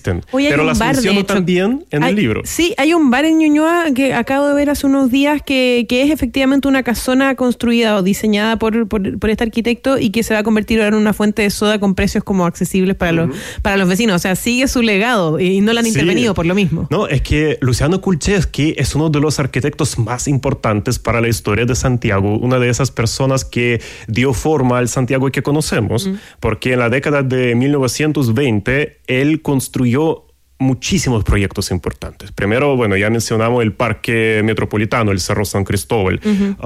existen, Hoy pero las menciono también en el libro. Sí, hay un bar en Ñuñoa que acabo de ver hace unos días que es efectivamente una casona construida o diseñada por este arquitecto y que se va a convertir ahora en una fuente de soda con precios como accesibles para los vecinos. O sea, sigue su legado y no le han intervenido por lo mismo. No, es que Luciano Kulczewski es uno de los arquitectos más importantes para la historia de Santiago, una de esas personas que dio forma al Santiago que conocemos, porque en la década de 1920 él construyó muchísimos proyectos importantes. Primero, bueno, ya mencionamos el Parque Metropolitano, el Cerro San Cristóbal,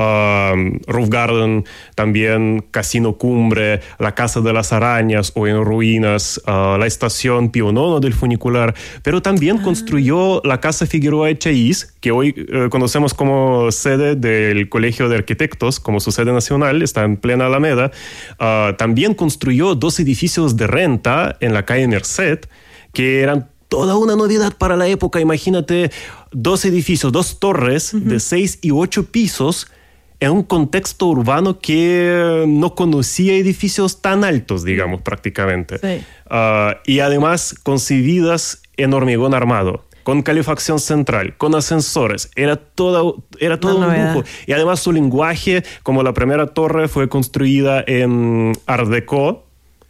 Roof Garden, también Casino Cumbre, la Casa de las Arañas o en ruinas, la estación Pío IX del funicular, pero también construyó la Casa Figueroa Echaíz, que hoy conocemos como sede del Colegio de Arquitectos, como su sede nacional, está en plena Alameda. También construyó 2 edificios de renta en la calle Merced, que eran toda una novedad para la época. Imagínate 2 edificios, 2 torres de 6 y 8 pisos en un contexto urbano que no conocía edificios tan altos, digamos, prácticamente. Sí. Y además concebidas en hormigón armado, con calefacción central, con ascensores. Era todo un lujo. Y además su lenguaje, como la primera torre fue construida en Art Deco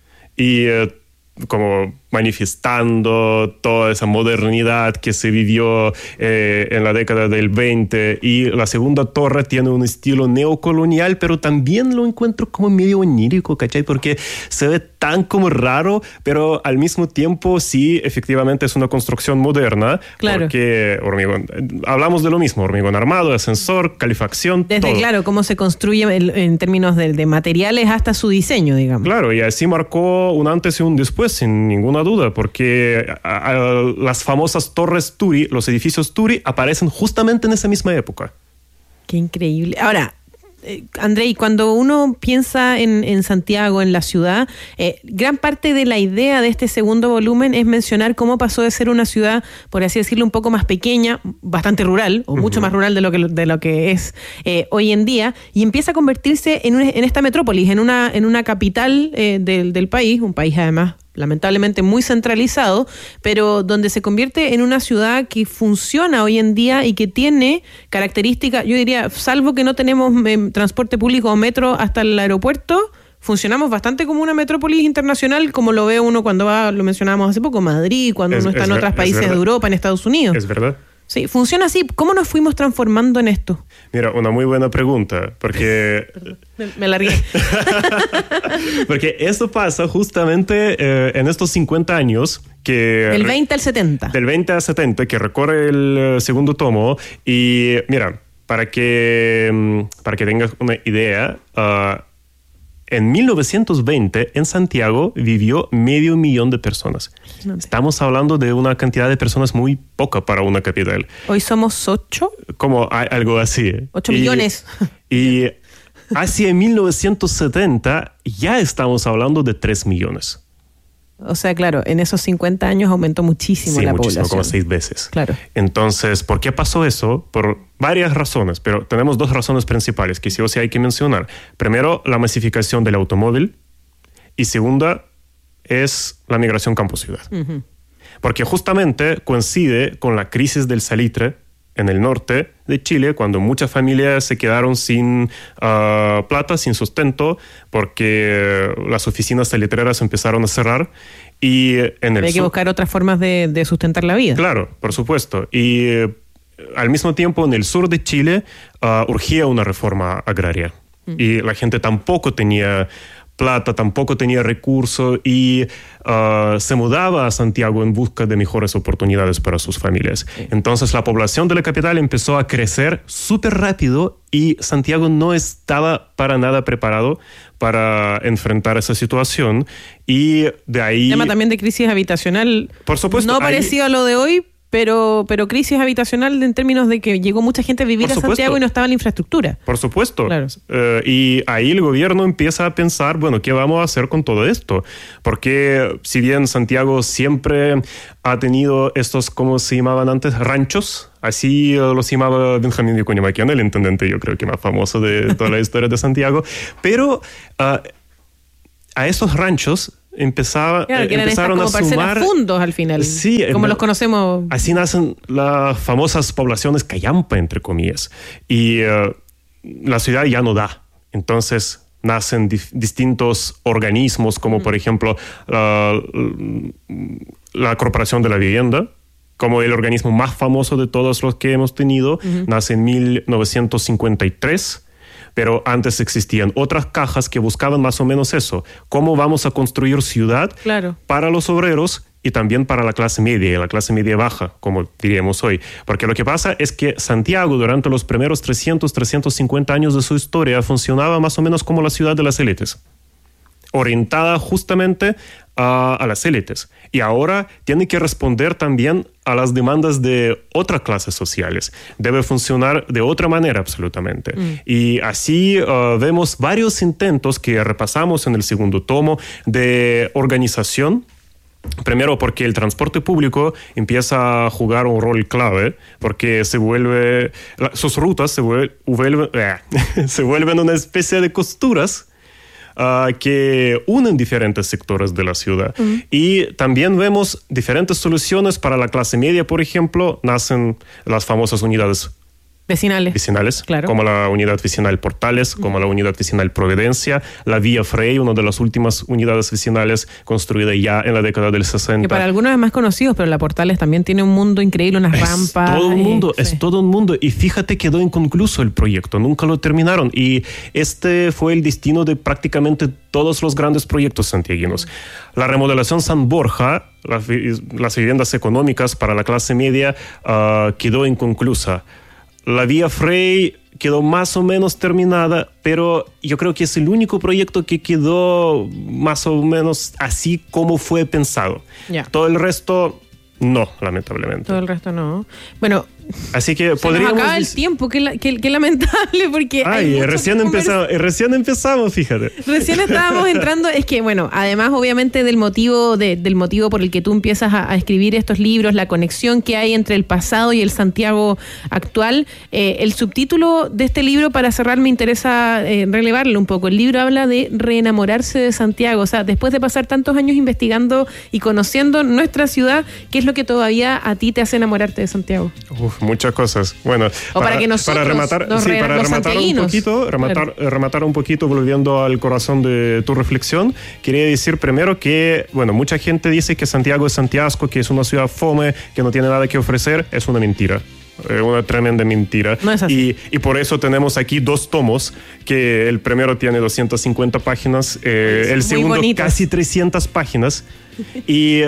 y como manifestando toda esa modernidad que se vivió en la década del 20, y la segunda torre tiene un estilo neocolonial, pero también lo encuentro como medio onírico, ¿cachai? Porque se ve tan como raro, pero al mismo tiempo sí, efectivamente es una construcción moderna, claro. Porque hablamos de lo mismo, hormigón armado, ascensor, calefacción, desde todo. Claro, cómo se construye en términos de materiales hasta su diseño, digamos. Claro, y así marcó un antes y un después, sin ninguna duda, porque las famosas torres Turi, los edificios Turi, aparecen justamente en esa misma época. Qué increíble. Ahora, Andrei, cuando uno piensa en Santiago, en la ciudad, gran parte de la idea de este segundo volumen es mencionar cómo pasó de ser una ciudad, por así decirlo, un poco más pequeña, bastante rural, o mucho más rural de lo que es hoy en día, y empieza a convertirse en esta metrópolis, en una capital del país, un país además lamentablemente muy centralizado, pero donde se convierte en una ciudad que funciona hoy en día y que tiene características, yo diría, salvo que no tenemos transporte público o metro hasta el aeropuerto, funcionamos bastante como una metrópolis internacional, como lo ve uno cuando va, lo mencionábamos hace poco, Madrid, cuando uno está en otros países de Europa, en Estados Unidos. Es verdad. Sí, funciona así. ¿Cómo nos fuimos transformando en esto? Mira, una muy buena pregunta, porque me largué. Porque esto pasa justamente en estos 50 años que... Del 20 al 70. Del 20 al 70, que recorre el segundo tomo. Y mira, para que tengas una idea, en 1920 en Santiago vivió 500,000 de personas. Estamos hablando de una cantidad de personas muy poca para una capital. Hoy somos 8. Como algo así. 8 millones. Y hacia 1970 ya estamos hablando de 3 millones. O sea, claro, en esos 50 años aumentó muchísimo la población. Sí, muchísimo, como 6 veces. Claro. Entonces, ¿por qué pasó eso? Por varias razones, pero tenemos 2 razones principales que sí o sí hay que mencionar. Primero, la masificación del automóvil, y segunda es la migración campo-ciudad. Porque justamente coincide con la crisis del salitre en el norte de Chile, cuando muchas familias se quedaron sin plata, sin sustento, porque las oficinas salitreras empezaron a cerrar. Y hay que buscar otras formas de sustentar la vida. Claro, por supuesto. Y al mismo tiempo, en el sur de Chile urgía una reforma agraria. Y la gente tampoco tenía plata, tampoco tenía recursos, y se mudaba a Santiago en busca de mejores oportunidades para sus familias. Entonces la población de la capital empezó a crecer súper rápido, y Santiago no estaba para nada preparado para enfrentar esa situación, y de ahí... Tema también de crisis habitacional. Por supuesto. No parecido a lo de hoy, pero crisis habitacional en términos de que llegó mucha gente a vivir a Santiago y no estaba la infraestructura. Por supuesto. Claro. Y ahí el gobierno empieza a pensar, bueno, ¿qué vamos a hacer con todo esto? Porque si bien Santiago siempre ha tenido estos, ¿cómo se llamaban antes? Ranchos. Así los llamaba Benjamín Vicuña Mackenna, el intendente, yo creo que más famoso de toda la historia de Santiago. Pero a esos ranchos empezaron a sumar fundos al final, sí, como los conocemos. Así nacen las famosas poblaciones callampa, entre comillas, y la ciudad ya no da. Entonces nacen distintos organismos, como por ejemplo la Corporación de la Vivienda, como el organismo más famoso de todos los que hemos tenido. Nace en 1953. Pero antes existían otras cajas que buscaban más o menos eso. ¿Cómo vamos a construir ciudad para los obreros y también para la clase media y la clase media baja, como diríamos hoy? Porque lo que pasa es que Santiago durante los primeros 350 años de su historia funcionaba más o menos como la ciudad de las élites, orientada justamente a las élites. Y ahora tiene que responder también a las demandas de otras clases sociales. Debe funcionar de otra manera absolutamente. Y así vemos varios intentos que repasamos en el segundo tomo de organización. Primero porque el transporte público empieza a jugar un rol clave, porque sus rutas se vuelven una especie de costuras que unen diferentes sectores de la ciudad. Y también vemos diferentes soluciones para la clase media. Por ejemplo, nacen las famosas unidades vecinales, claro, como la unidad vecinal Portales, como la unidad vecinal Providencia, la Vía Frey, una de las últimas unidades vecinales construida ya en la década del 60. Que para algunos es más conocido, pero la Portales también tiene un mundo increíble, unas rampas. Es todo un mundo. Y fíjate, quedó inconcluso el proyecto, nunca lo terminaron. Y este fue el destino de prácticamente todos los grandes proyectos santiaguinos. La remodelación San Borja, las viviendas económicas para la clase media, quedó inconclusa. La Vía Frey quedó más o menos terminada, pero yo creo que es el único proyecto que quedó más o menos así como fue pensado. Todo el resto, no, lamentablemente. Todo el resto no. Bueno, así que podríamos... Nos acaba el tiempo, qué lamentable, porque... recién empezamos, fíjate. Recién estábamos entrando, es que, bueno, además obviamente del motivo por el que tú empiezas a escribir estos libros, la conexión que hay entre el pasado y el Santiago actual, el subtítulo de este libro, para cerrar, me interesa relevarlo un poco. El libro habla de reenamorarse de Santiago, o sea, después de pasar tantos años investigando y conociendo nuestra ciudad, ¿qué es lo que todavía a ti te hace enamorarte de Santiago? Muchas cosas. Bueno, para rematar un poquito, volviendo al corazón de tu reflexión, quería decir primero que, bueno, mucha gente dice que Santiago es Santiasco, que es una ciudad fome, que no tiene nada que ofrecer. Es una mentira. Una tremenda mentira. No es así. Y por eso tenemos aquí 2 tomos, que el primero tiene 250 páginas, el segundo bonitas. Casi 300 páginas. Y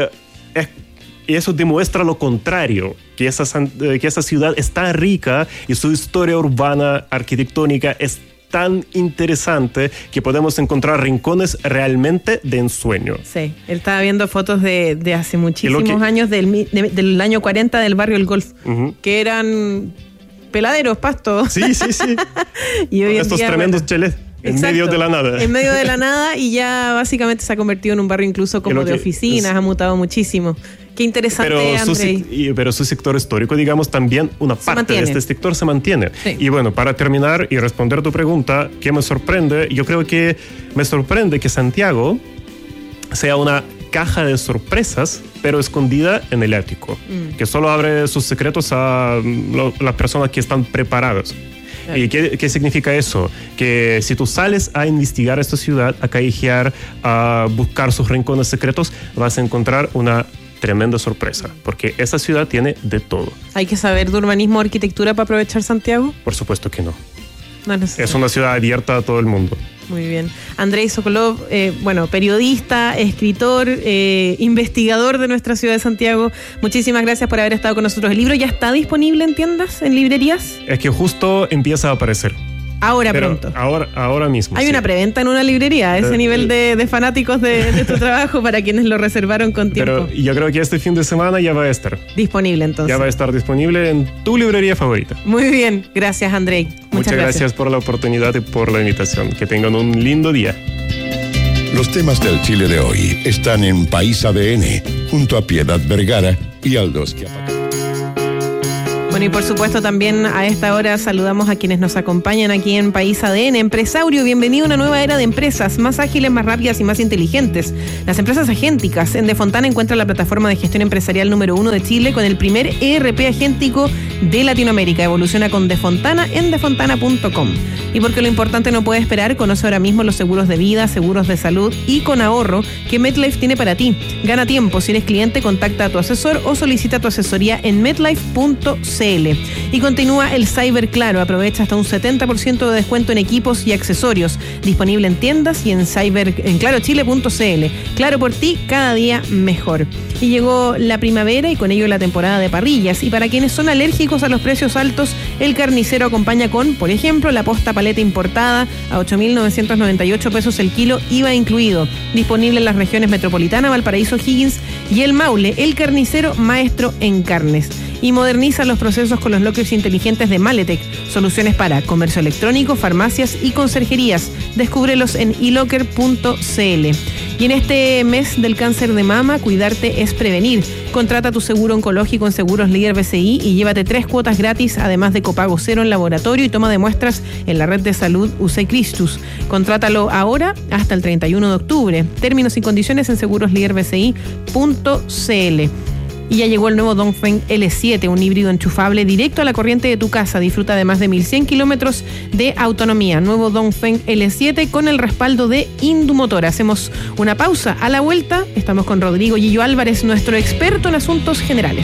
eso demuestra lo contrario, que esa ciudad es tan rica y su historia urbana, arquitectónica es tan interesante que podemos encontrar rincones realmente de ensueño. Sí, él estaba viendo fotos de hace muchísimos años, del año 40 del barrio El Golf, que eran peladeros, pastos. Sí. Y hoy estos tremendos chelés. En medio de la nada. En medio de la nada, y ya básicamente se ha convertido en un barrio incluso como de oficinas, ha mutado muchísimo. Qué interesante, Andrei. Pero su sector histórico, digamos, también una parte de este sector se mantiene. Sí. Y bueno, para terminar y responder tu pregunta, ¿qué me sorprende? Yo creo que me sorprende que Santiago sea una caja de sorpresas, pero escondida en el ático, que solo abre sus secretos a las personas que están preparadas. ¿Y qué significa eso? Que si tú sales a investigar esta ciudad, a callejear, a buscar sus rincones secretos, vas a encontrar una tremenda sorpresa, porque esa ciudad tiene de todo. ¿Hay que saber de urbanismo o arquitectura para aprovechar Santiago? Por supuesto que no. No es una ciudad abierta a todo el mundo. Muy bien. Andrei Sokolov, periodista, escritor, investigador de nuestra ciudad de Santiago. Muchísimas gracias por haber estado con nosotros. ¿El libro ya está disponible en tiendas, en librerías? Es que justo empieza a aparecer. Pronto. Ahora mismo. Hay una preventa en una librería, ese nivel de fanáticos de tu trabajo, para quienes lo reservaron con tiempo. Pero yo creo que este fin de semana ya va a estar disponible, entonces. Ya va a estar disponible en tu librería favorita. Muy bien, gracias, Andrei. Muchas gracias por la oportunidad y por la invitación. Que tengan un lindo día. Los temas del Chile de hoy están en País ADN, junto a Piedad Vergara y Aldo Schiappa. Bueno, y por supuesto también a esta hora saludamos a quienes nos acompañan aquí en País ADN. Empresario, bienvenido a una nueva era de empresas más ágiles, más rápidas y más inteligentes. Las empresas agénticas. En Defontana encuentra la plataforma de gestión empresarial número 1 de Chile con el primer ERP agéntico de Latinoamérica. Evoluciona con Defontana en defontana.com. Y porque lo importante no puede esperar, conoce ahora mismo los seguros de vida, seguros de salud y con ahorro que MetLife tiene para ti. Gana tiempo. Si eres cliente, contacta a tu asesor o solicita tu asesoría en metlife.cl. Y continúa el Cyber Claro. Aprovecha hasta un 70% de descuento en equipos y accesorios. Disponible en tiendas y en clarochile.cl. Claro por ti, cada día mejor. Y llegó la primavera y con ello la temporada de parrillas. Y para quienes son alérgicos a los precios altos, el Carnicero acompaña con, por ejemplo, la posta paleta importada a 8.998 pesos el kilo, IVA incluido. Disponible en las regiones metropolitana, Valparaíso, Higgins y El Maule. El Carnicero, maestro en carnes. Y moderniza los procesos con los lockers inteligentes de Maletec. Soluciones para comercio electrónico, farmacias y conserjerías. Descúbrelos en elocker.cl. Y en este mes del cáncer de mama, cuidarte es prevenir. Contrata tu seguro oncológico en Seguros Líder BCI y llévate 3 cuotas gratis, además de copago cero en laboratorio y toma de muestras en la red de salud UC Christus. Contrátalo ahora hasta el 31 de octubre. Términos y condiciones en segurosliderbci.cl. Y ya llegó el nuevo Dongfeng L7, un híbrido enchufable directo a la corriente de tu casa. Disfruta de más de 1.100 kilómetros de autonomía. Nuevo Dongfeng L7 con el respaldo de Indumotor. Hacemos una pausa. A la vuelta estamos con Rodrigo Gillo Álvarez, nuestro experto en asuntos generales.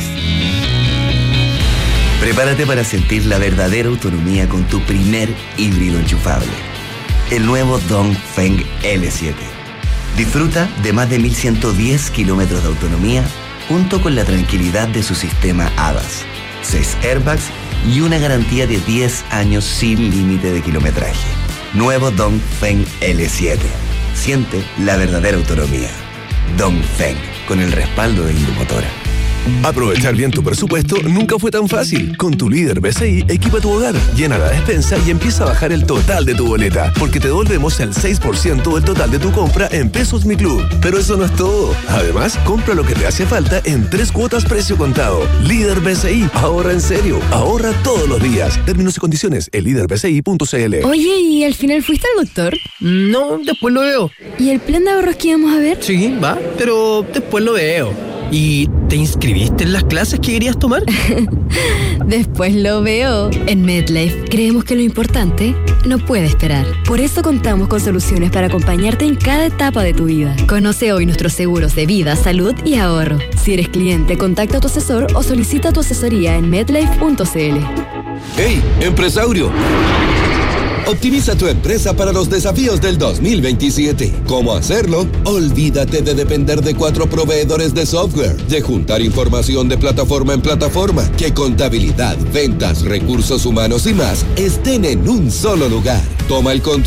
Prepárate para sentir la verdadera autonomía con tu primer híbrido enchufable. El nuevo Dongfeng L7. Disfruta de más de 1.110 kilómetros de autonomía junto con la tranquilidad de su sistema ADAS, 6 airbags y una garantía de 10 años sin límite de kilometraje. Nuevo Dongfeng L7. Siente la verdadera autonomía. Dongfeng, con el respaldo de Indumotora. Aprovechar bien tu presupuesto nunca fue tan fácil. Con tu Líder BCI, equipa tu hogar, llena la despensa y empieza a bajar el total de tu boleta, porque te devolvemos el 6% del total de tu compra en Pesos Mi Club. Pero eso no es todo. Además, compra lo que te hace falta en 3 cuotas precio contado. Líder BCI, ahorra en serio, ahorra todos los días. Términos y condiciones en liderbci.cl. Oye, ¿y al final fuiste al doctor? No, después lo veo. ¿Y el plan de ahorros que íbamos a ver? Sí, va, pero después lo veo. ¿Y te inscribiste en las clases que querías tomar? Después lo veo. En MetLife creemos que lo importante no puede esperar. Por eso contamos con soluciones para acompañarte en cada etapa de tu vida. Conoce hoy nuestros seguros de vida, salud y ahorro. Si eres cliente, contacta a tu asesor o solicita tu asesoría en metlife.cl. ¡Hey, empresario! Optimiza tu empresa para los desafíos del 2027. ¿Cómo hacerlo? Olvídate de depender de 4 proveedores de software, de juntar información de plataforma en plataforma, que contabilidad, ventas, recursos humanos y más estén en un solo lugar. Toma el control